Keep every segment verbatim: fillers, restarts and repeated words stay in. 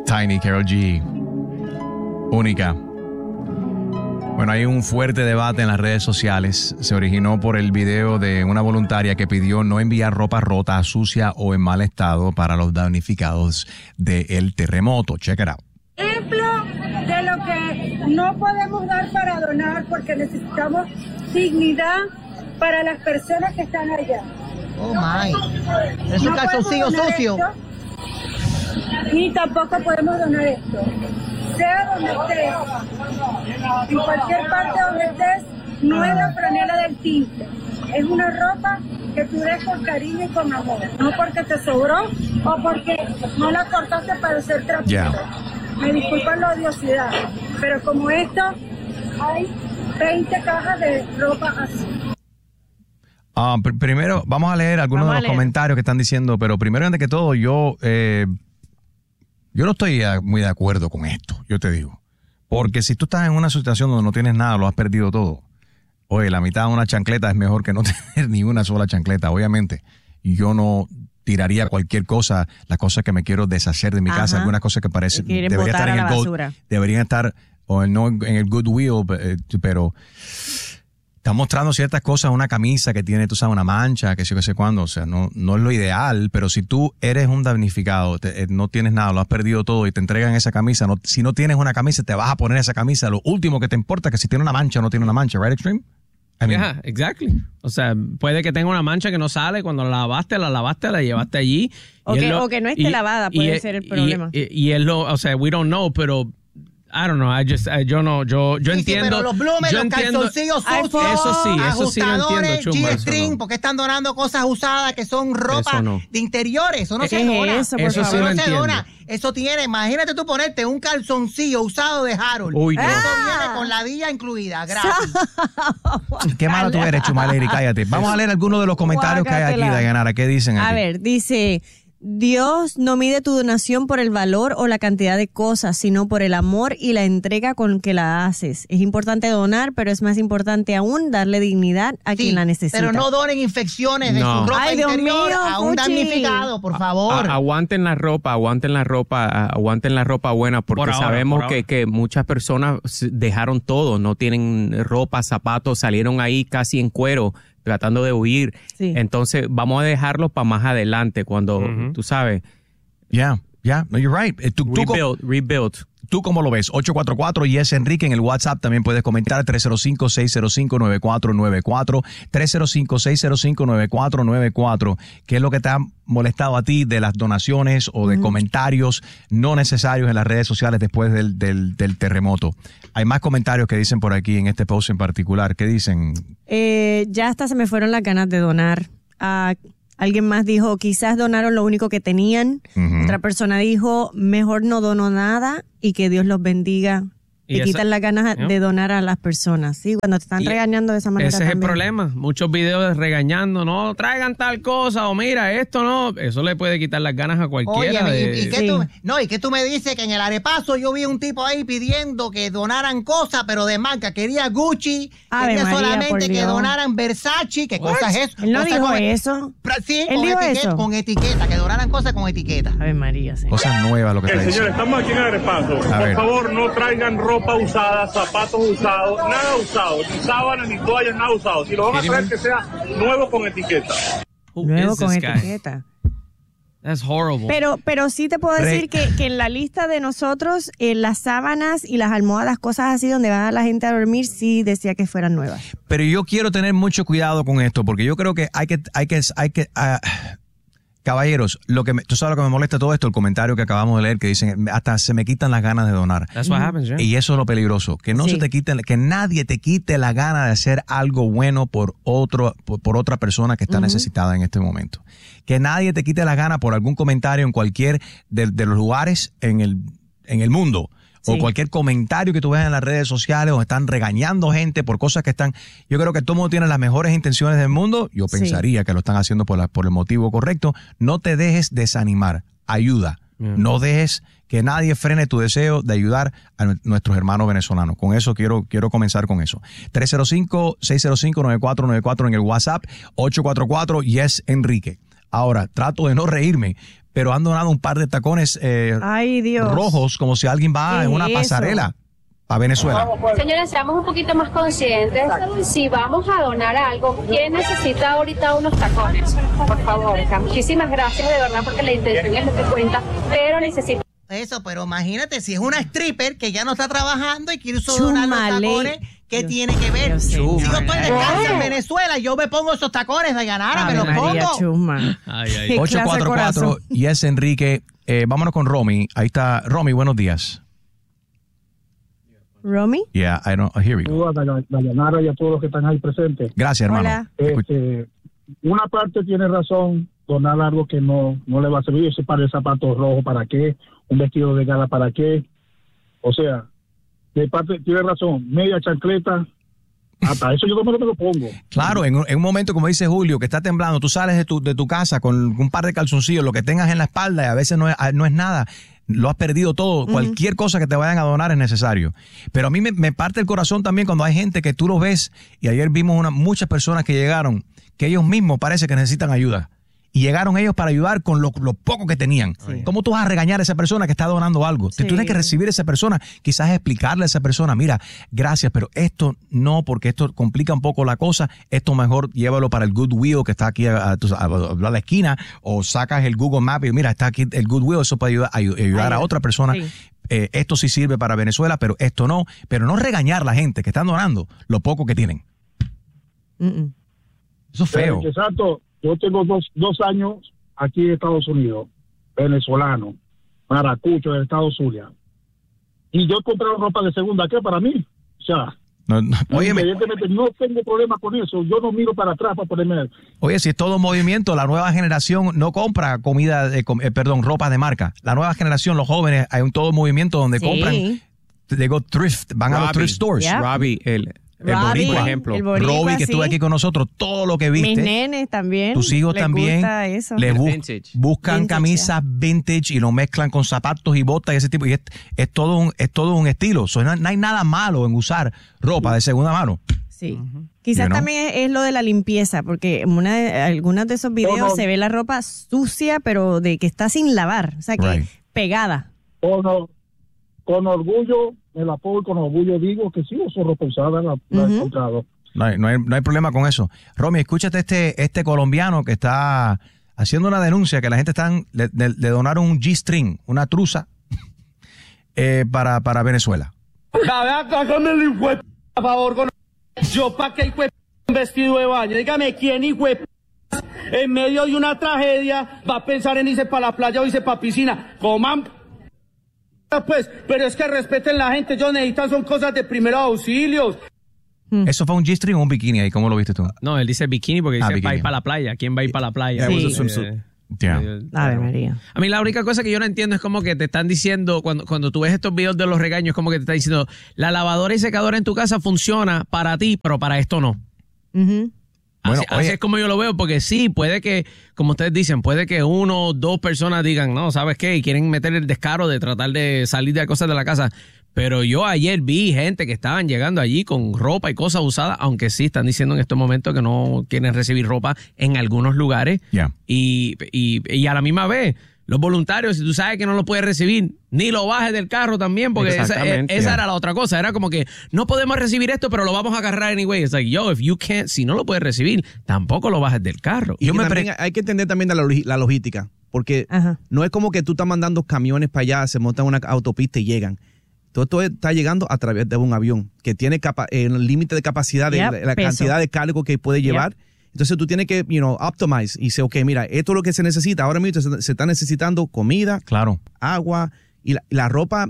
Tiny, Karol G. Única. Bueno, hay un fuerte debate en las redes sociales. Se originó por el video de una voluntaria que pidió no enviar ropa rota, sucia o en mal estado para los damnificados del terremoto. Check it out. Ejemplo de lo que no podemos dar para donar porque necesitamos dignidad para las personas que están allá. Oh my. Es un no calzoncillo sucio. Esto, ni tampoco podemos donar esto. Sea donde estés, en cualquier parte donde estés, no es la franela del tinte. Es una ropa que tú des con cariño y con amor. No porque te sobró o porque no la cortaste para hacer trapito. Yeah. Me disculpan la odiosidad, pero como esto, hay veinte cajas de ropa así. Uh, pr- primero, vamos a leer algunos vamos de los leer. comentarios que están diciendo, pero primero, antes que todo, yo, eh, yo no estoy uh, muy de acuerdo con esto, yo te digo. Porque si tú estás en una situación donde no tienes nada, lo has perdido todo. Oye, la mitad de una chancleta es mejor que no tener ni una sola chancleta, obviamente. Y yo no tiraría cualquier cosa, las cosas que me quiero deshacer de mi Ajá. casa, algunas cosas que parecen Que quieren debería botar estar en a el la gold, basura. deberían estar o no en el Goodwill, eh, pero está mostrando ciertas cosas, una camisa que tiene, tú sabes, una mancha, que sé que sé cuándo, o sea, no, no es lo ideal, pero si tú eres un damnificado, te, eh, no tienes nada, lo has perdido todo y te entregan esa camisa, no, si no tienes una camisa, te vas a poner esa camisa, lo último que te importa es que si tiene una mancha o no tiene una mancha, right, Extreme? I mean, Yeah, exactly. O sea, puede que tenga una mancha que no sale, cuando la lavaste, la lavaste, la llevaste allí. O y que- es lo- o que no esté lavada, puede ser el y- problema. Y, y es lo, o sea, we don't know, pero I don't know, I just, I- yo no, yo, yo Sí, sí, entiendo. pero los bloomers, yo los entiendo- calzoncillos Ay, sucios, eso sí, eso sí lo ajustadores, entiendo, Chumba, eso G-string, no. porque están donando cosas usadas que son ropa Eso no. de interiores. Eso no ¿Qué se es dona. eso, por Eso sí favor? lo no se entiendo. dona. Eso tiene, imagínate tú ponerte un calzoncillo usado de Harold. Uy, no. Eso Ah. viene con la día incluida, gratis. qué malo tú eres, Chumaleri, cállate. Vamos a leer algunos de los comentarios que hay aquí, Guácatela. Dayanara, ¿qué dicen aquí? A ver, dice, Dios no mide tu donación por el valor o la cantidad de cosas, sino por el amor y la entrega con que la haces. Es importante donar, pero es más importante aún darle dignidad a Sí, quien la necesita. pero no donen infecciones de No. su ropa Ay, Dios interior mío, a un Fuchi. damnificado, por favor. A- aguanten la ropa, aguanten la ropa, a- aguanten la ropa buena, porque Por ahora, sabemos por que, ahora. que muchas personas s- dejaron todo, no tienen ropa, zapatos, salieron ahí casi en cuero, tratando de huir. Sí. Entonces, vamos a dejarlo para más adelante, cuando, tú sabes, Yeah, yeah, no, you're right. Eh, Tú, tú, co- rebuild, rebuild. ¿Tú cómo lo ves? ocho cuatro cuatro y es Enrique en el WhatsApp. También puedes comentar tres cero cinco, seis cero cinco, nueve cuatro nueve cuatro, tres cero cinco, seis cero cinco, nueve cuatro nueve cuatro. ¿Qué es lo que te ha molestado a ti de las donaciones o de comentarios no necesarios en las redes sociales después del, del, del terremoto? Hay más comentarios que dicen por aquí en este post en particular. ¿Qué dicen? Eh, ya hasta se me fueron las ganas de donar. Ah, alguien más dijo, quizás donaron lo único que tenían. Ujú. Otra persona dijo, mejor no dono nada y que Dios los bendiga. Y Te esa- quitan las ganas Yep. de donar a las personas. Sí, cuando te están Y regañando de esa manera Ese es el también. problema. Muchos videos regañando, no traigan tal cosa o mira, esto no. Eso le puede quitar las ganas a Oye, cualquiera. ¿y, de- y qué Sí. tú, no, y que tú me dices que en el arepazo yo vi un tipo ahí pidiendo que donaran cosas, pero de marca. Quería Gucci, Ave quería María, por solamente que Dios. donaran Versace, ¿qué cosa es eso? Él no Cosas dijo con- eso. Pra- Sí, Él con dijo etiqueta, eso. con etiqueta, que donaran cosas con etiqueta. Ave María, sí. Cosas nuevas lo que está Eh, señores, diciendo. estamos aquí en Arepaso. A Por ver. favor, no traigan ropa usada, zapatos usados, nada usado, ni sábanas, ni toallas, nada usado. Si lo van a traer, que sea nuevo con etiqueta. Who Nuevo is con this guy? etiqueta. That's horrible. Pero, pero sí te puedo Re- decir que, que en la lista de nosotros, eh, las sábanas y las almohadas, cosas así donde va la gente a dormir, sí decía que fueran nuevas. Pero yo quiero tener mucho cuidado con esto porque yo creo que hay que, hay que, hay que, ah, caballeros, lo que me, tú sabes lo que me molesta todo esto, el comentario que acabamos de leer que dicen hasta se me quitan las ganas de donar. That's what happens, yeah. Y eso es lo peligroso, que no Sí. se te quiten, que nadie te quite la gana de hacer algo bueno por otro, por, por otra persona que está necesitada en este momento. Que nadie te quite la gana por algún comentario en cualquier de, de los lugares en el, en el mundo. O Sí. cualquier comentario que tú veas en las redes sociales o están regañando gente por cosas que están... Yo creo que todo el mundo tiene las mejores intenciones del mundo. Yo Sí. pensaría que lo están haciendo por, la, por el motivo correcto. No te dejes desanimar. Ayuda. No dejes que nadie frene tu deseo de ayudar a nu- nuestros hermanos venezolanos. Con eso quiero, quiero comenzar con eso. tres cero cinco, seis cero cinco, nueve cuatro nueve cuatro en el WhatsApp. ocho cuatro cuatro, yes, Enrique. Ahora, trato de no reírme, pero han donado un par de tacones eh, Ay, Dios. rojos, como si alguien va en una ¿Qué es eso? pasarela a Venezuela. Señores, seamos un poquito más conscientes. Si vamos a donar algo, ¿quién necesita ahorita unos tacones? Por favor, muchísimas gracias de verdad porque la intención es lo que cuenta, pero necesito. Eso, pero imagínate, si es una stripper que ya no está trabajando y quiere usar donar los Chúmale. tacones, ¿qué tiene que ver? Dios Si yo señor. estoy de casa en Venezuela, yo me pongo esos tacones de ganar, me Ave los María pongo. Chusma. Ay, ay. Qué ocho clase cuatro de cuatro, corazón. Yes, Enrique. Eh, vámonos con Romy. Ahí está. Romy, buenos días. ¿Romy? Yeah, I don't, here we go. A Dayanara y a todos los que están ahí presentes. Gracias, hermano. Hola. Este, una parte tiene razón, donar algo que no, no le va a servir. Ese par de zapatos rojos, ¿para qué? Un vestido de gala, ¿para qué? O sea, de parte tiene razón. Media chancleta, hasta eso yo no me lo pongo. Claro, en, un- en un momento, como dice Julio, que está temblando, tú sales de tu, de tu casa con un par de calzoncillos, lo que tengas en la espalda, y a veces no es, no es nada. Lo has perdido todo. Uh-huh. Cualquier cosa que te vayan a donar es necesario. Pero a mí me, me parte el corazón también cuando hay gente que tú lo ves, y ayer vimos una, muchas personas que llegaron, que ellos mismos parece que necesitan ayuda. Y llegaron ellos para ayudar con lo, lo poco que tenían. Sí. ¿Cómo tú vas a regañar a esa persona que está donando algo? Sí. Tú tienes que recibir a esa persona, quizás explicarle a esa persona, mira, gracias, pero esto no, porque esto complica un poco la cosa, esto mejor llévalo para el Goodwill que está aquí a, a, a, a la esquina, o sacas el Google Map y mira, está aquí el Goodwill, eso puede ayudar, ayudar a otra persona. Sí. Eh, esto sí sirve para Venezuela, pero esto no. Pero no regañar a la gente que están donando lo poco que tienen. Mm-mm. Eso es feo. Eh, exacto. Yo tengo dos, dos años aquí en Estados Unidos, venezolano, maracucho de Estados Unidos. Y yo he comprado ropa de segunda, ¿qué para mí? O sea, no, no, óyeme, evidentemente no tengo problema con eso. Yo no miro para atrás para ponerme. Oye, si es todo movimiento, la nueva generación no compra comida, de, eh, perdón, ropa de marca. La nueva generación, los jóvenes, hay un todo movimiento donde sí. compran, digo, thrift, van Robbie, a los thrift stores. Yeah. Robbie, el... El Robbie, boricua, por ejemplo. El boricua, Robbie, que sí. estuvo aquí con nosotros, todo lo que viste. Mis nenes también. Tus hijos les también. Gusta eso. Les bu vintage. buscan Vintage, camisas yeah. vintage y lo mezclan con zapatos y botas y ese tipo. Y es, es, todo, un, es todo un estilo. So, no, no hay nada malo en usar ropa de segunda mano. Sí. Uh-huh. Quizás you know? también es, es lo de la limpieza, porque en una de, algunos de esos videos no, no. se ve la ropa sucia, pero de que está sin lavar. O sea, que right. pegada. Con, con orgullo. Me la pongo y con orgullo digo que sí, uso ropa usada, la, la uh-huh. he encontrado. No hay, no, hay, no hay problema con eso. Romy, escúchate este, este colombiano que está haciendo una denuncia que la gente está, le, le, le donaron un G-string, una truza, eh, para, para Venezuela. Hágame el hijo de p***, por favor, con... yo pa' que hijo de p*** un vestido de baño. Dígame, ¿quién hijo de p*** en medio de una tragedia va a pensar en irse para la playa o irse para piscina? Coman... Pues, pero es que respeten la gente, yo necesito son cosas de primeros auxilios. ¿Eso fue un G-string o un bikini ahí? ¿Cómo lo viste tú? No, él dice bikini porque ah, dice bikini. va a ir para la playa. ¿Quién va a ir para la playa? Sí. Eh, yeah. A ver, María. A mí la única cosa que yo no entiendo es como que te están diciendo, cuando, cuando tú ves estos videos de los regaños, como que te están diciendo, la lavadora y secadora en tu casa funciona para ti, pero para esto no. Uh-huh. Bueno, así, así es como yo lo veo, porque sí, puede que, como ustedes dicen, puede que uno o dos personas digan, no, ¿sabes qué? Y quieren meter el descaro de tratar de salir de cosas de la casa. Pero yo ayer vi gente que estaban llegando allí con ropa y cosas usadas, aunque sí están diciendo en estos momentos que no quieren recibir ropa en algunos lugares. Yeah. Y, y, y a la misma vez, los voluntarios, si tú sabes que no lo puedes recibir, ni lo bajes del carro también, porque esa, esa yeah. era la otra cosa. Era como que no podemos recibir esto, pero lo vamos a agarrar anyway. Es like, yo, if you can't, si no lo puedes recibir, tampoco lo bajes del carro. Y yo me pre- hay que entender también la, log- la logística, porque Ajá. no es como que tú estás mandando camiones para allá, se montan en una autopista y llegan. Todo esto está llegando a través de un avión que tiene capa- eh, el límite de capacidad, de yep, la, la cantidad de cargo que puede llevar. Yep. Entonces tú tienes que, you know, optimize y decir, ok, mira, esto es lo que se necesita. Ahora mismo se, se está necesitando comida, claro, agua y la, la ropa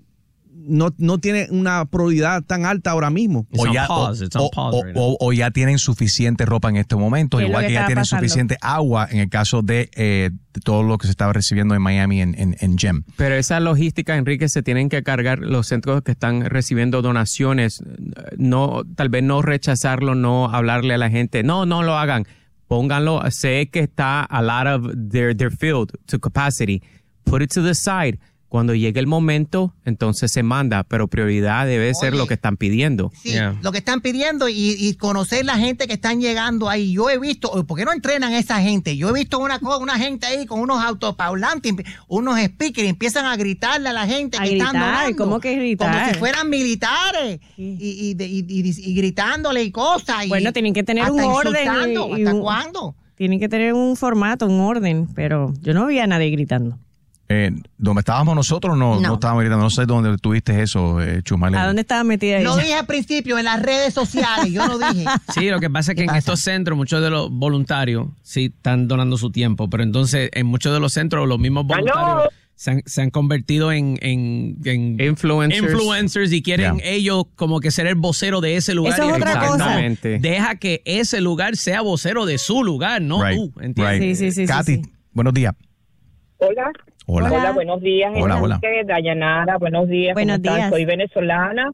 no, no tiene una prioridad tan alta ahora mismo. O ya, o, o, o, o, o ya tienen suficiente ropa en este momento, igual que, que ya tienen pasando? suficiente agua en el caso de, eh, de todo lo que se estaba recibiendo en Miami en, en, en Gem. Pero esa logística, Enrique, se tienen que cargar los centros que están recibiendo donaciones. No, tal vez no rechazarlo, no hablarle a la gente, no, no lo hagan. Pónganlo, sé que está a lot of their, their field to capacity. Put it to the side. Cuando llegue el momento, entonces se manda, pero prioridad debe ser Oye, lo que están pidiendo. Sí, yeah. Lo que están pidiendo y, y conocer la gente que están llegando ahí. Yo he visto, ¿por qué no entrenan a esa gente? Yo he visto una, una gente ahí con unos autoparlantes, unos speakers, y empiezan a gritarle a la gente a que gritar, están donando. ¿Cómo que gritar? Como si fueran militares y, y, y, y, y gritándole y cosas. Bueno, y tienen que tener un orden. Y, ¿Hasta un, cuándo? Tienen que tener un formato, un orden, pero yo no vi a nadie gritando. Eh, ¿Dónde estábamos nosotros? No, no. no estábamos gritando. No sé dónde tuviste eso, eh, Chumaleri. ¿A dónde estaba metida ella? Lo dije al principio, en las redes sociales, yo lo dije. Sí, lo que pasa es que en pasa? estos centros muchos de los voluntarios sí están donando su tiempo, pero entonces en muchos de los centros los mismos voluntarios se han, se han convertido en, en, en influencers. influencers y quieren yeah. ellos como que ser el vocero de ese lugar. Eso es otra cosa. Deja que ese lugar sea vocero de su lugar, no right. tú, ¿entiendes? Right. Sí, sí, sí, Katy, sí, sí. buenos días. Hola. Hola. Hola, buenos días. Hola, hola. Dayanara, buenos días. Buenos ¿Cómo días. están? Soy venezolana.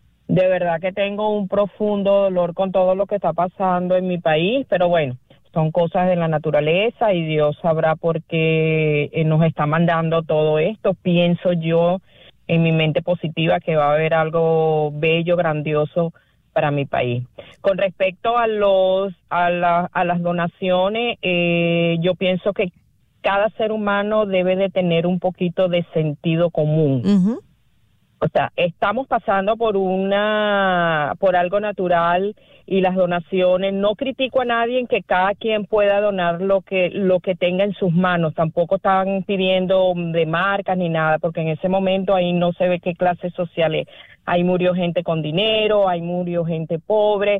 De verdad que tengo un profundo dolor con todo lo que está pasando en mi país, pero bueno, son cosas de la naturaleza y Dios sabrá por qué nos está mandando todo esto. Pienso yo en mi mente positiva que va a haber algo bello, grandioso para mi país. Con respecto a los a, la, a las donaciones, eh, yo pienso que cada ser humano debe de tener un poquito de sentido común. Uh-huh. O sea, estamos pasando por una, por algo natural y las donaciones, no critico a nadie en que cada quien pueda donar lo que, lo que tenga en sus manos, tampoco están pidiendo de marcas ni nada, porque en ese momento ahí no se ve qué clase social es. Ahí murió gente con dinero, ahí murió gente pobre,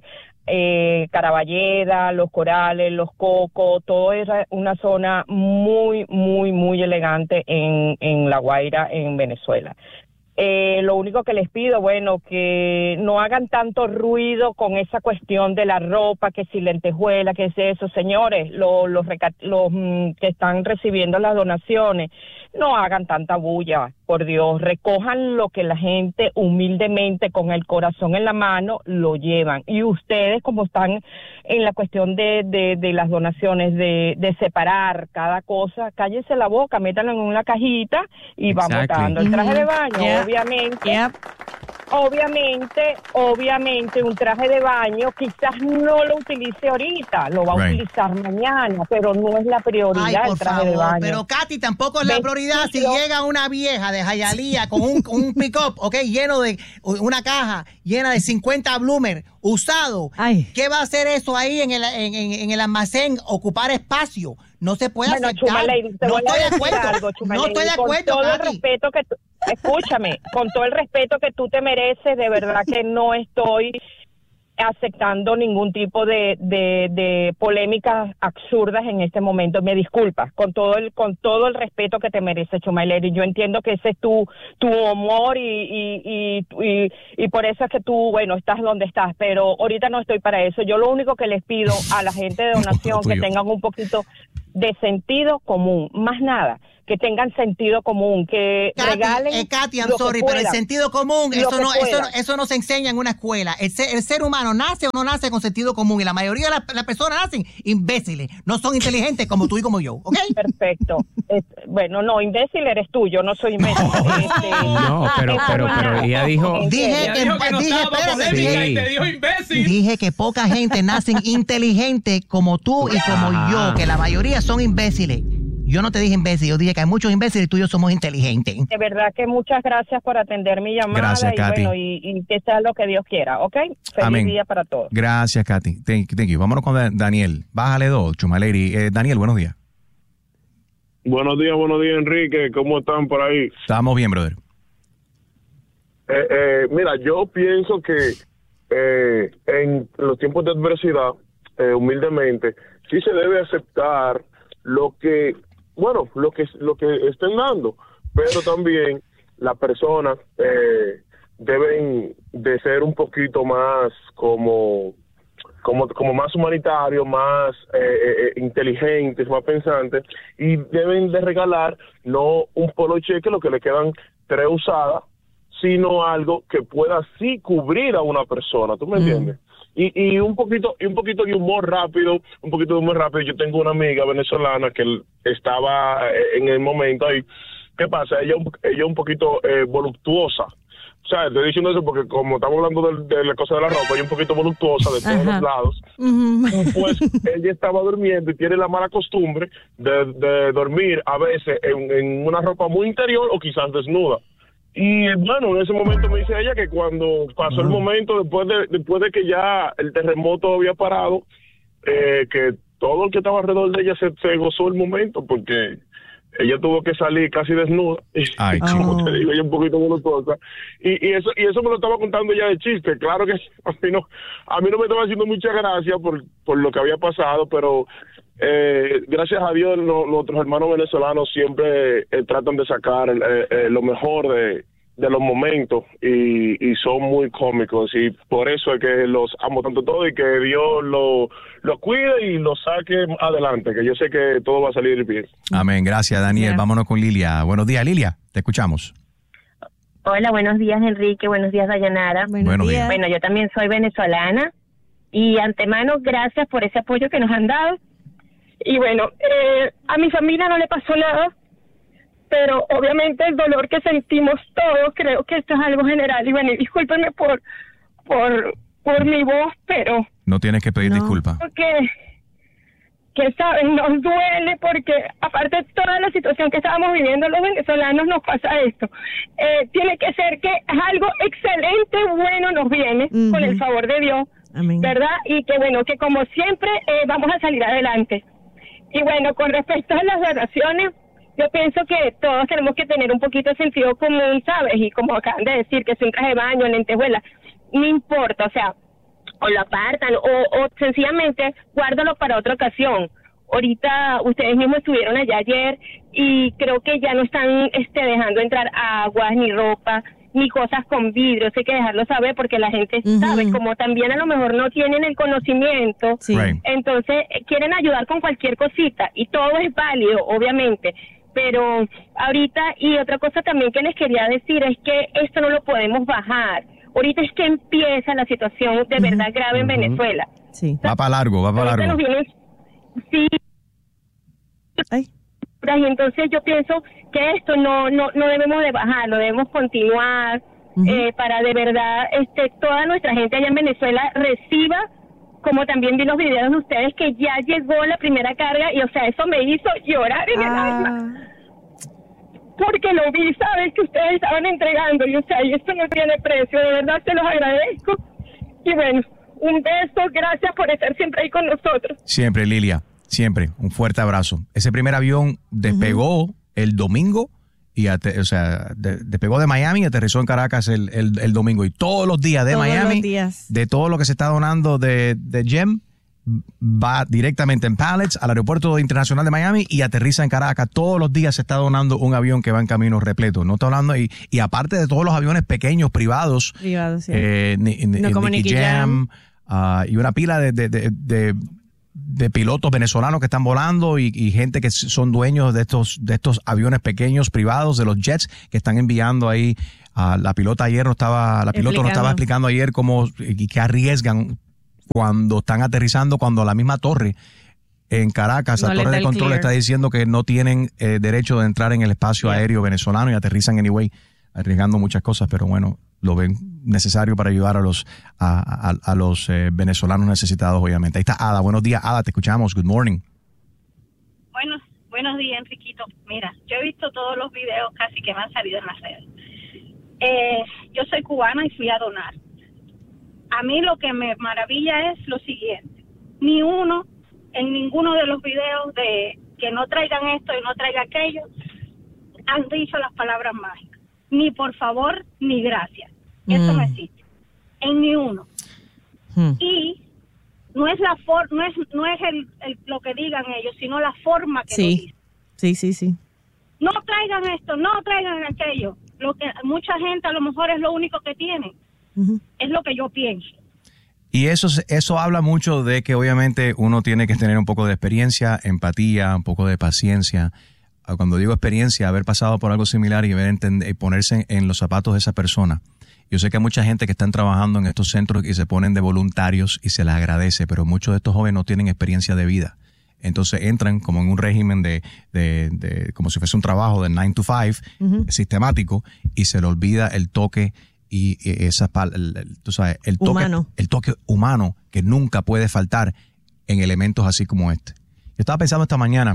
eh, Caraballeda, Los Corales, Los Cocos, todo es una zona muy, muy, muy elegante en, en La Guaira, en Venezuela. Eh, lo único que les pido, bueno, que no hagan tanto ruido con esa cuestión de la ropa, que si lentejuela, que es eso, señores, los, los, los mm, que están recibiendo las donaciones, no hagan tanta bulla, por Dios, recojan lo que la gente humildemente, con el corazón en la mano, lo llevan. Y ustedes, como están en la cuestión de, de, de las donaciones, de, de separar cada cosa, cállense la boca, métanlo en una cajita y exactly. van botando. El traje de baño, yeah. obviamente, yeah. obviamente, obviamente, un traje de baño quizás no lo utilice ahorita, lo va a right. utilizar mañana, pero no es la prioridad. Ay, el traje favor, de baño. Pero Katy, tampoco es la prioridad si llega una vieja de Hialeah con un, un pick-up, ok, lleno de una caja llena de cincuenta Bloomer usado. Ay. ¿Qué va a hacer eso ahí en el, en, en, en el almacén? Ocupar espacio. No se puede bueno, aceptar. Chumaleri, te no voy estoy a de acuerdo. Algo, no estoy de acuerdo, con todo Katy. el respeto que tú, escúchame, con todo el respeto que tú te mereces, de verdad que no estoy aceptando ningún tipo de, de, de polémicas absurdas en este momento. Me disculpas, con todo el con todo el respeto que te merece, Chumaleri. Yo entiendo que ese es tu tu humor y y, y, y y por eso es que tú, bueno, estás donde estás, pero ahorita no estoy para eso. Yo lo único que les pido a la gente de donación que tengan un poquito de sentido común, más nada, que tengan sentido común, que Katy, regalen eh, Katy, I'm sorry, pero el sentido común, eso no, eso, no, eso no se enseña en una escuela. El ser, el ser humano nace o no nace con sentido común y la mayoría de las la personas nacen imbéciles, no son inteligentes como tú y como yo, ¿ok? Perfecto. Es, bueno, no, imbécil eres tú, yo no soy imbécil. este, no, pero, pero, pero ella dijo... Dije ella que, dijo que no dije, estaba espérate, polémica dije, y te dijo imbécil. Dije que poca gente nacen inteligentes como tú y como Ajá. yo, que la mayoría son imbéciles. Yo no te dije imbécil, yo dije que hay muchos imbéciles y tú y yo somos inteligentes. De verdad que muchas gracias por atender mi llamada. Gracias, y, Katy. Bueno, y, y que sea lo que Dios quiera, ¿ok? Feliz Amén. día para todos. Gracias, Katy. Thank, thank you. Vámonos con Daniel. Bájale dos, Chumaleri. Eh, Daniel, buenos días. Buenos días, buenos días, Enrique. ¿Cómo están por ahí? Estamos bien, brother. Eh, eh, mira, yo pienso que eh, en los tiempos de adversidad, eh, humildemente, sí se debe aceptar lo que, bueno, lo que lo que estén dando, pero también las personas eh, deben de ser un poquito más como como como más humanitarios, más eh, eh, inteligentes, más pensantes, y deben de regalar no un polo cheque, lo que le quedan tres usadas, sino algo que pueda sí cubrir a una persona, ¿tú me entiendes? Mm. Y, y un poquito y un poquito de humor rápido, un poquito de humor rápido. Yo tengo una amiga venezolana que estaba en el momento ahí ¿qué pasa? Ella, ella es un poquito eh, voluptuosa. O sea, estoy diciendo eso porque como estamos hablando de, de la cosa de la ropa, ella es un poquito voluptuosa de todos Ajá. los lados. Uh-huh. Pues ella estaba durmiendo y tiene la mala costumbre de, de dormir a veces en, en una ropa muy interior o quizás desnuda. Y bueno, en ese momento me dice ella que cuando pasó uh-huh. el momento, después de, después de que ya el terremoto había parado, eh, que todo el que estaba alrededor de ella se, se gozó el momento porque ella tuvo que salir casi desnuda. Ay, como te digo, ella un poquito voluptuosa. Y, y eso y eso me lo estaba contando ya de chiste. Claro que a mí no, a mí no me estaba haciendo mucha gracia por, por lo que había pasado, pero eh, gracias a Dios lo, nuestros hermanos venezolanos siempre eh, tratan de sacar eh, eh, lo mejor de, de los momentos y, y son muy cómicos. Y por eso es que los amo tanto todo y que Dios lo... los cuide y los saque adelante, que yo sé que todo va a salir bien. Amén. Gracias, Daniel. Yeah. Vámonos con Lilia. Buenos días, Lilia. Te escuchamos. Hola, buenos días, Enrique. Buenos días, Dayanara. Buenos, buenos días. Bueno, yo también soy venezolana y antemano, gracias por ese apoyo que nos han dado. Y bueno, eh, a mi familia no le pasó nada, pero obviamente el dolor que sentimos todos, creo que esto es algo general. Y bueno, discúlpenme por, por, por mi voz, pero... No tienes que pedir no. disculpas. Porque, que saben, nos duele porque aparte de toda la situación que estábamos viviendo los venezolanos nos pasa esto. Eh, tiene que ser que algo excelente, bueno nos viene uh-huh. con el favor de Dios, Amén. ¿Verdad? Y que bueno, que como siempre eh, vamos a salir adelante. Y bueno, con respecto a las donaciones, yo pienso que todos tenemos que tener un poquito de sentido común, ¿sabes? Y como acaban de decir, que es un traje de baño, lentejuela, no importa, o sea, o lo apartan o, o sencillamente guárdalo para otra ocasión. Ahorita ustedes mismos estuvieron allá ayer y creo que ya no están este, dejando entrar aguas, ni ropa, ni cosas con vidrio. Hay que dejarlo saber porque la gente uh-huh. sabe, como también a lo mejor no tienen el conocimiento, sí. right. entonces quieren ayudar con cualquier cosita y todo es válido, obviamente. Pero ahorita, y otra cosa también que les quería decir es que esto no lo podemos bajar. Ahorita es que empieza la situación de verdad grave en uh-huh. Venezuela. Sí. O sea, va para largo, va para largo. Nos viene, sí. Ay. Y entonces yo pienso que esto no no no debemos de bajarlo, debemos continuar uh-huh. eh, para de verdad este toda nuestra gente allá en Venezuela reciba, como también vi los videos de ustedes, que ya llegó la primera carga y o sea, eso me hizo llorar en ah. el alma. Porque lo vi, sabes, que ustedes estaban entregando, y o sea, y esto no tiene precio, de verdad se los agradezco. Y bueno, un beso, gracias por estar siempre ahí con nosotros. Siempre, Lilia, siempre, un fuerte abrazo. Ese primer avión despegó uh-huh. el domingo, y ate- o sea, de- despegó de Miami y aterrizó en Caracas el, el, el domingo. Y todos los días de todos Miami, los días. de todo lo que se está donando de, de Gem, va directamente en pallets al aeropuerto internacional de Miami y aterriza en Caracas. Todos los días se está donando un avión que va en camino repleto. No está hablando, y, y aparte de todos los aviones pequeños, privados, privados sí. eh, ni, ni, no como Nicky Nicky Jam, uh, y una pila de, de, de, de, de pilotos venezolanos que están volando y, y gente que son dueños de estos, de estos aviones pequeños privados, de los jets que están enviando ahí. Uh, la pilota ayer no estaba, la piloto nos estaba explicando ayer cómo y que arriesgan cuando están aterrizando, cuando la misma torre en Caracas, no la torre de control clear. Está diciendo que no tienen eh, derecho de entrar en el espacio yeah. aéreo venezolano y aterrizan anyway, arriesgando muchas cosas, pero bueno, lo ven necesario para ayudar a los a, a, a los eh, venezolanos necesitados, obviamente. Ahí está Ada. Buenos días, Ada, te escuchamos. Good morning. Buenos, buenos días, Enriquito. Mira, yo he visto todos los videos casi que me han salido en las redes. Eh, yo soy cubana y fui a donar. A mí lo que me maravilla es lo siguiente. Ni uno, en ninguno de los videos de que no traigan esto y no traigan aquello, han dicho las palabras mágicas. Ni por favor, ni gracias. Eso mm. no existe. En ni uno. Mm. Y no es la for- no es no es el, el lo que digan ellos, sino la forma que sí. lo dicen. Sí, sí, sí. No traigan esto, no traigan aquello. Lo que mucha gente a lo mejor es lo único que tiene. Uh-huh. Es lo que yo pienso. Y eso, eso habla mucho de que obviamente uno tiene que tener un poco de experiencia, empatía, un poco de paciencia. Cuando digo experiencia, haber pasado por algo similar y ver, entender, ponerse en los zapatos de esa persona. Yo sé que hay mucha gente que están trabajando en estos centros y se ponen de voluntarios y se les agradece, pero muchos de estos jóvenes no tienen experiencia de vida. entonces entran como en un régimen de, de, de como si fuese un trabajo de nine to five uh-huh. sistemático, y se le olvida el toque y, y esa el, el, tú sabes, el toque humano. el toque humano que nunca puede faltar en elementos así como este. Yo estaba pensando esta mañana,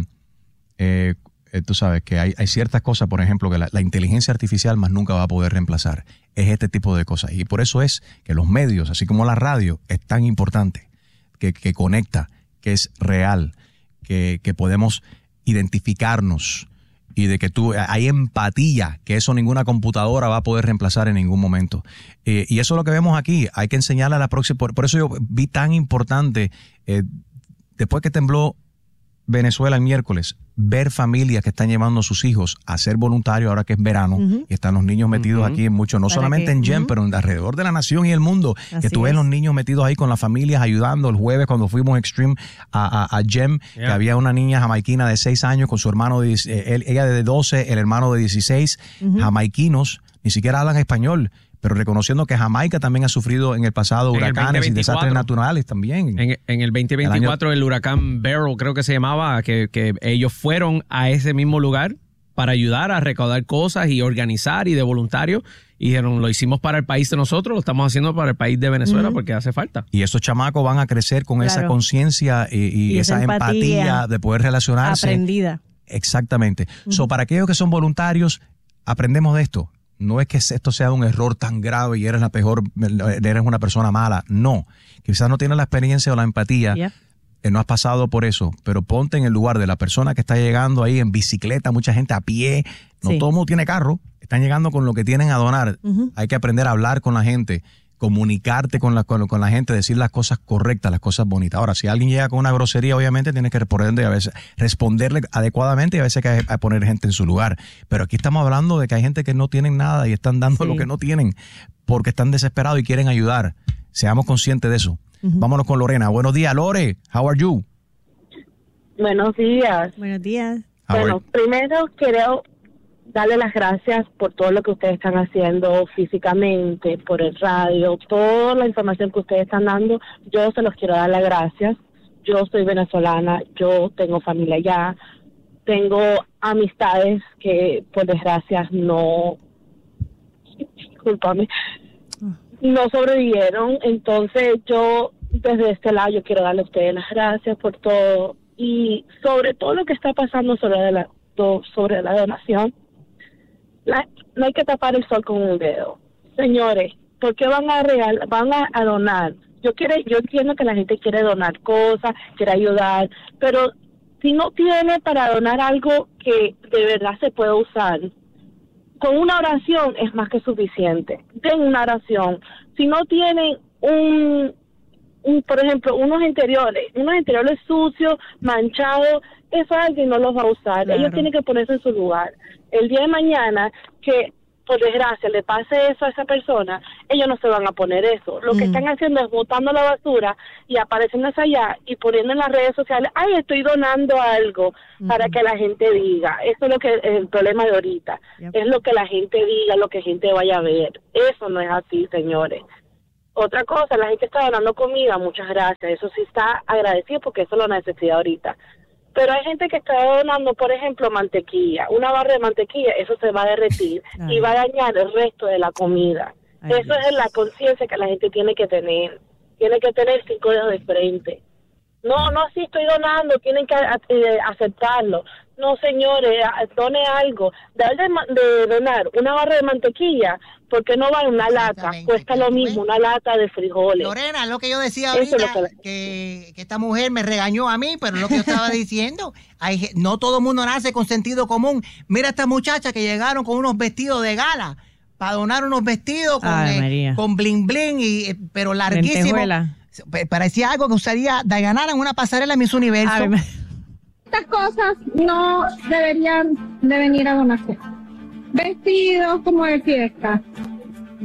eh, eh, tú sabes que hay, hay ciertas cosas, por ejemplo, que la, la inteligencia artificial más nunca va a poder reemplazar. Es este tipo de cosas. Y por eso es que los medios, así como la radio, es tan importante, que, que conecta, que es real, que, que podemos identificarnos y de que tú hay empatía, que eso ninguna computadora va a poder reemplazar en ningún momento. Eh, y eso es lo que vemos aquí. Hay que enseñarle a la próxima. Por, por eso yo vi tan importante, eh, después que tembló Venezuela el miércoles, ver familias que están llevando a sus hijos a ser voluntarios ahora que es verano, uh-huh. y están los niños metidos uh-huh. aquí en mucho, no Para solamente que, en Gem, uh-huh. pero alrededor de la nación y el mundo. Así que tú ves es. los niños metidos ahí con las familias ayudando. El jueves cuando fuimos Extreme a, a, a Gem, yeah. que había una niña jamaiquina de seis años con su hermano, de, él, ella de doce, el hermano de dieciséis, uh-huh. jamaiquinos, ni siquiera hablan español, pero reconociendo que Jamaica también ha sufrido en el pasado huracanes y desastres naturales también. En, en el veinte veinticuatro el, año... el huracán Beryl, creo que se llamaba, que, que ellos fueron a ese mismo lugar para ayudar a recaudar cosas y organizar y de voluntarios. Y dijeron, lo hicimos para el país de nosotros, lo estamos haciendo para el país de Venezuela uh-huh. porque hace falta. Y esos chamacos van a crecer con claro. esa conciencia y, y, y esa, esa empatía, empatía de poder relacionarse. Aprendida. Exactamente. Uh-huh. So, para aquellos que son voluntarios, aprendemos de esto. No es que esto sea un error tan grave y eres la peor, eres una persona mala. No. Quizás no tienes la experiencia o la empatía. Yeah. Eh, no has pasado por eso. Pero ponte en el lugar de la persona que está llegando ahí en bicicleta, mucha gente a pie. No sí. todo el mundo tiene carro. Están llegando con lo que tienen a donar. Uh-huh. Hay que aprender a hablar con la gente, comunicarte con la, con, con la gente, decir las cosas correctas, las cosas bonitas. Ahora, si alguien llega con una grosería, obviamente tienes que responderle, a veces, responderle adecuadamente y a veces hay que poner gente en su lugar. Pero aquí estamos hablando de que hay gente que no tienen nada y están dando sí. lo que no tienen porque están desesperados y quieren ayudar. Seamos conscientes de eso. Uh-huh. Vámonos con Lorena. Buenos días, Lore. How are you? Buenos días. Buenos días. How bueno, primero quiero darle las gracias por todo lo que ustedes están haciendo físicamente, por el radio, toda la información que ustedes están dando. Yo se los quiero dar las gracias. Yo soy venezolana, yo tengo familia allá, tengo amistades que por desgracia no, discúlpame, no sobrevivieron. Entonces yo desde este lado yo quiero darle a ustedes las gracias por todo y sobre todo lo que está pasando sobre la, sobre la donación. La, no hay que tapar el sol con un dedo. Señores, ¿por qué van a real, van a, a donar? Yo quiero, yo entiendo que la gente quiere donar cosas, quiere ayudar, pero si no tiene para donar algo que de verdad se puede usar, con una oración es más que suficiente. Den una oración. Si no tienen un, un por ejemplo, unos interiores, unos interiores sucios, manchados, eso alguien no los va a usar. Claro. Ellos tienen que ponerse en su lugar. El día de mañana que, por desgracia, le pase eso a esa persona, ellos no se van a poner eso. Lo mm. que están haciendo es botando la basura y apareciéndose allá y poniendo en las redes sociales, ay, estoy donando algo mm. para que la gente diga. Eso es lo que es el problema de ahorita. Yep. Es lo que la gente diga, lo que la gente vaya a ver. Eso no es así, señores. Otra cosa, la gente está donando comida, muchas gracias. Eso sí está agradecido porque eso es la necesidad ahorita. Pero hay gente que está donando, por ejemplo, mantequilla. Una barra de mantequilla, eso se va a derretir Ay. y va a dañar el resto de la comida. Ay, eso Dios. Es la conciencia que la gente tiene que tener. Tiene que tener cinco dedos de frente. No, no, sí estoy donando, tienen que eh, aceptarlo. No, señores, done algo. Darle de donar una barra de mantequilla, ¿por qué no va en una lata? Cuesta lo mismo, una lata de frijoles. Lorena, lo que yo decía ahorita, es lo que, que, que esta mujer me regañó a mí, pero lo que yo estaba diciendo, hay, no todo el mundo nace con sentido común. Mira esta muchacha que llegaron con unos vestidos de gala, para donar unos vestidos con, eh, con bling bling, y, pero larguísimo. Parecía algo que usaría Dayanara en una pasarela Miss Universo. Ay, me... Estas cosas no deberían de venir a donarse. Vestidos como de fiesta,